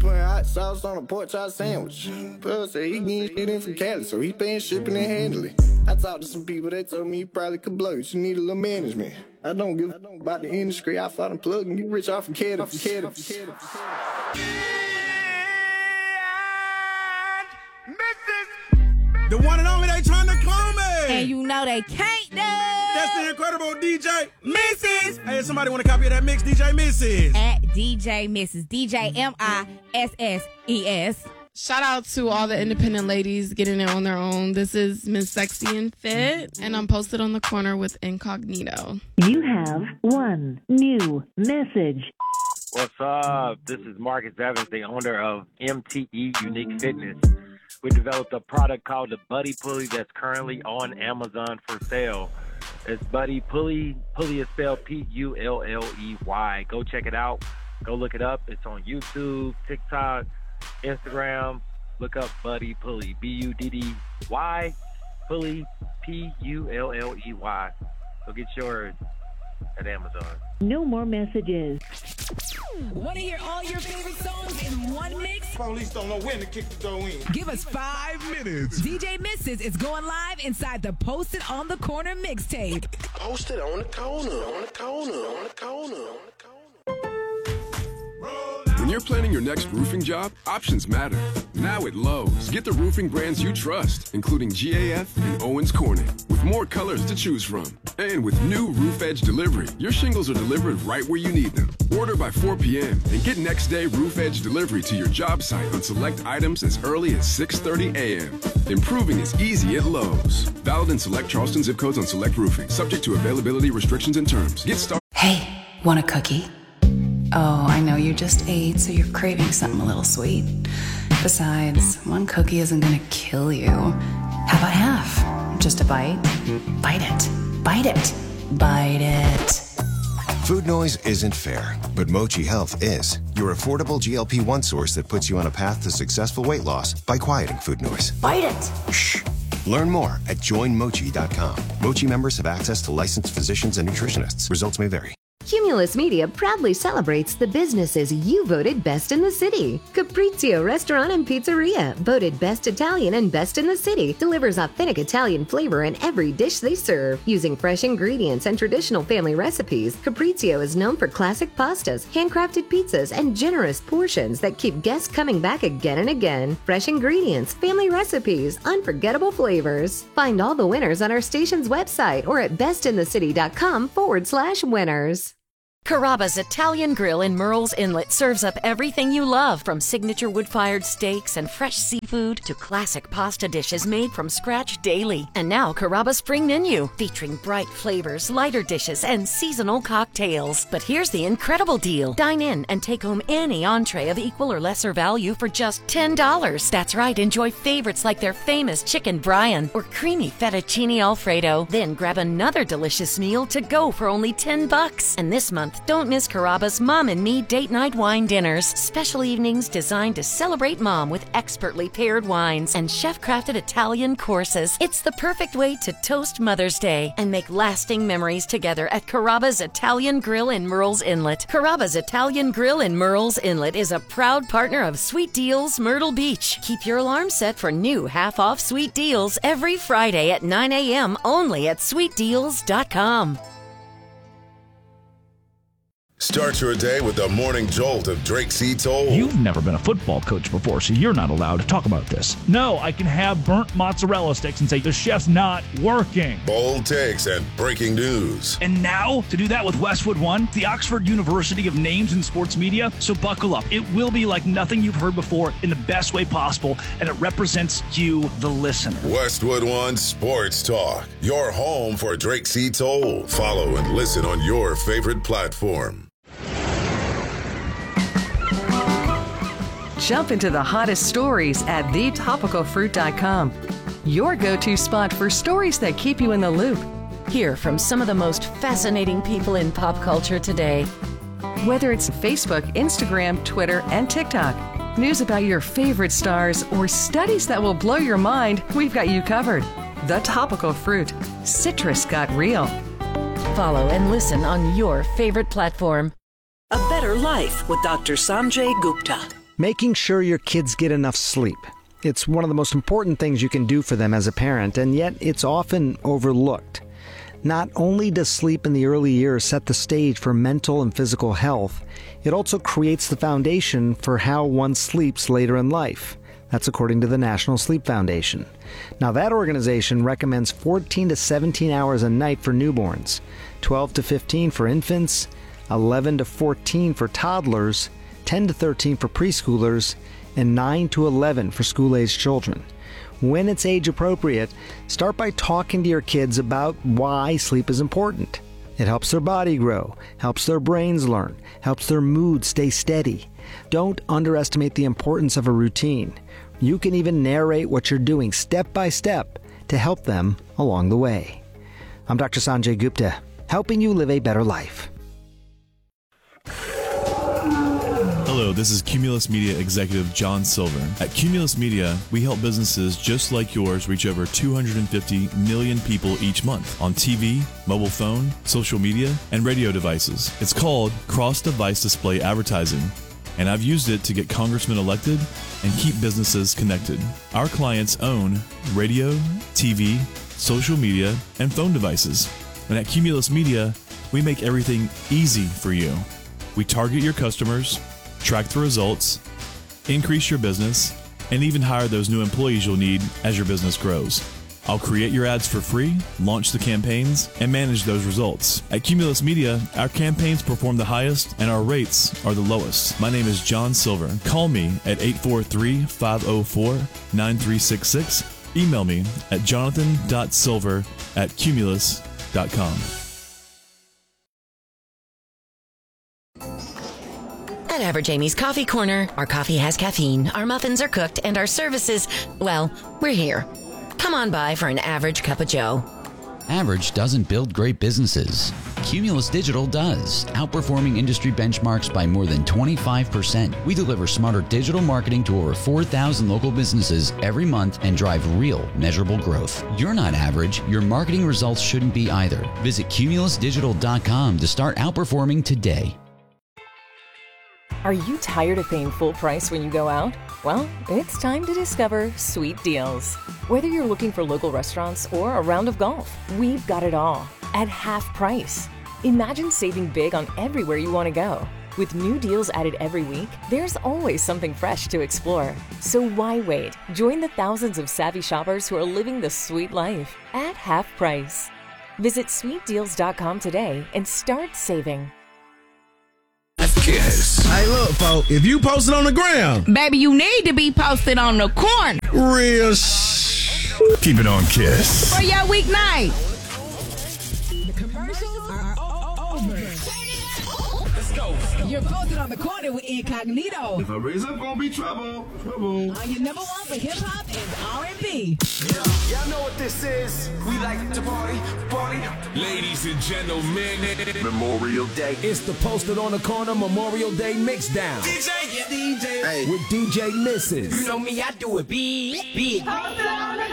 putting hot sauce on a pork chop sandwich. Plus, said he getting shit in from Cali, so he paying shipping and handling. I talked to some people, they told me you probably could blow it. You need a little management. I don't give a about the industry. I fought and plug and get rich off of Caddy. The one and only, they trying to clone me. And you know they can't do. That's the incredible DJ Misses. Hey, somebody want a copy of that mix, DJ Misses? At DJ Misses. DJ MISSES. Shout out to all the independent ladies getting it on their own. This is Miss Sexy and Fit, and I'm posted on the corner with Incognito. You have one new message. What's up? This is Marcus Evans, the owner of MTE Unique Fitness. We developed a product called the Buddy Pulley that's currently on Amazon for sale. It's Buddy Pulley. Pulley is spelled Pulley. Go check it out. Go look it up. It's on YouTube, TikTok, Instagram. Look up Buddy Pulley. BUDDY. Pulley. PULLEY. Go get yours at Amazon. No more messages. Want to hear all your favorite songs in one mix? Police don't know when to kick the door in. Give us 5 minutes. DJ Misses is going live inside the Posted on the Corner mixtape. Posted on the corner, on the corner, on the corner, on the corner. When you're planning your next roofing job, options matter. Now at Lowe's, get the roofing brands you trust, including GAF and Owens Corning, with more colors to choose from. And with new Roof Edge delivery, your shingles are delivered right where you need them. Order by 4 p.m. and get next day Roof Edge delivery to your job site on select items as early as 6:30 a.m. Improving is easy at Lowe's. Valid in select Charleston zip codes on select roofing, subject to availability, restrictions, and terms. Get started. Hey, want a cookie? Oh, I know you just ate, so you're craving something a little sweet. Besides, one cookie isn't gonna kill you. How about half? Just a bite? Bite it. Bite it. Bite it. Food noise isn't fair, but Mochi Health is. Your affordable GLP-1 source that puts you on a path to successful weight loss by quieting food noise. Bite it. Shh. Learn more at joinmochi.com. Mochi members have access to licensed physicians and nutritionists. Results may vary. Cumulus Media proudly celebrates the businesses you voted best in the city. Caprizio Restaurant and Pizzeria, voted best Italian and best in the city, delivers authentic Italian flavor in every dish they serve. Using fresh ingredients and traditional family recipes, Caprizio is known for classic pastas, handcrafted pizzas, and generous portions that keep guests coming back again and again. Fresh ingredients, family recipes, unforgettable flavors. Find all the winners on our station's website or at bestinthecity.com/winners. Carrabba's Italian Grill in Murrells Inlet serves up everything you love, from signature wood-fired steaks and fresh seafood to classic pasta dishes made from scratch daily. And now Carrabba's spring menu, featuring bright flavors, lighter dishes, and seasonal cocktails. But here's the incredible deal. Dine in and take home any entree of equal or lesser value for just $10. That's right, enjoy favorites like their famous chicken Brian or creamy fettuccine Alfredo. Then grab another delicious meal to go for only $10. And this month, don't miss Carrabba's Mom and Me Date Night Wine Dinners. Special evenings designed to celebrate mom with expertly paired wines and chef-crafted Italian courses. It's the perfect way to toast Mother's Day and make lasting memories together at Carrabba's Italian Grill in Murrells Inlet. Carrabba's Italian Grill in Murrells Inlet is a proud partner of Sweet Deals Myrtle Beach. Keep your alarm set for new half-off sweet deals every Friday at 9 a.m. only at sweetdeals.com. Start your day with the morning jolt of Drake C. Toll. You've never been a football coach before, so you're not allowed to talk about this. No, I can have burnt mozzarella sticks and say the chef's not working. Bold takes and breaking news. And now, to do that with Westwood One, the Oxford University of Names in Sports Media, so buckle up. It will be like nothing you've heard before in the best way possible, and it represents you, the listener. Westwood One Sports Talk, your home for Drake C. Toll. Follow and listen on your favorite platform. Jump into the hottest stories at thetopicalfruit.com. Your go-to spot for stories that keep you in the loop. Hear from some of the most fascinating people in pop culture today. Whether it's Facebook, Instagram, Twitter, and TikTok, news about your favorite stars, or studies that will blow your mind, we've got you covered. The Topical Fruit. Citrus got real. Follow and listen on your favorite platform. A Better Life with Dr. Sanjay Gupta. Making sure your kids get enough sleep. It's one of the most important things you can do for them as a parent, and yet it's often overlooked. Not only does sleep in the early years set the stage for mental and physical health, it also creates the foundation for how one sleeps later in life. That's according to the National Sleep Foundation. Now, that organization recommends 14 to 17 hours a night for newborns, 12 to 15 for infants, 11 to 14 for toddlers, 10 to 13 for preschoolers, and 9 to 11 for school-aged children. When it's age appropriate, start by talking to your kids about why sleep is important. It helps their body grow, helps their brains learn, helps their mood stay steady. Don't underestimate the importance of a routine. You can even narrate what you're doing step by step to help them along the way. I'm Dr. Sanjay Gupta, helping you live a better life. Hello, this is Cumulus Media executive John Silver. At Cumulus Media, we help businesses just like yours reach over 250 million people each month on TV, mobile phone, social media, and radio devices. It's called cross-device display advertising, and I've used it to get congressmen elected and keep businesses connected. Our clients own radio, TV, social media, and phone devices. And at Cumulus Media, we make everything easy for you. We target your customers, track the results, increase your business, and even hire those new employees you'll need as your business grows. I'll create your ads for free, launch the campaigns, and manage those results. At Cumulus Media, our campaigns perform the highest and our rates are the lowest. My name is John Silver. Call me at 843-504-9366. Email me at jonathan.silver@cumulus.com. At Average Amy's Coffee Corner, our coffee has caffeine, our muffins are cooked, and our services, well, we're here. Come on by for an average cup of joe. Average doesn't build great businesses. Cumulus Digital does, outperforming industry benchmarks by more than 25%. We deliver smarter digital marketing to over 4,000 local businesses every month and drive real, measurable growth. You're not average. Your marketing results shouldn't be either. Visit cumulusdigital.com to start outperforming today. Are you tired of paying full price when you go out? Well, it's time to discover Sweet Deals. Whether you're looking for local restaurants or a round of golf, we've got it all at half price. Imagine saving big on everywhere you want to go. With new deals added every week, there's always something fresh to explore. So why wait? Join the thousands of savvy shoppers who are living the sweet life at half price. Visit sweetdeals.com today and start saving. Kiss. Hey, look, folks, if you posted on the ground, Baby, you need to be posted on the corner. real keep it on Kiss. For your weeknight. The commercials are over. Let's go. You're posted on the corner with Incognito. If I raise up, gonna be trouble. Trouble. On your number one for hip hop and R&B. Y'all know what this is. We like to party, party. Ladies and gentlemen, Memorial Day. it's the Posted on the Corner Memorial Day Mixdown. DJ, With DJ Misses. You know me, I do it big, big. Posted on the